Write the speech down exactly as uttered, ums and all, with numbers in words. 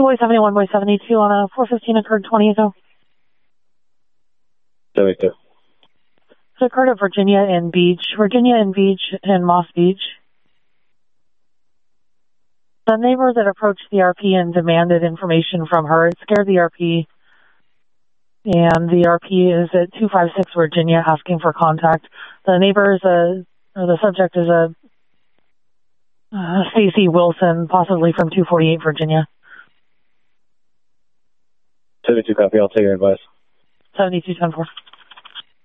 Boy seventy-one, Boy seventy-two on a four fifteen occurred twenty ago. seventy-two. So occurred at Virginia and Beach. Virginia and Beach and Moss Beach. The neighbor that approached the R P and demanded information from her, it scared the R P. And the R P is at two five six Virginia asking for contact. The neighbor is a, or the subject is a uh, Stacy Wilson, possibly from two forty-eight Virginia. seventy-two copy, I'll take your advice. seventy-two ten four.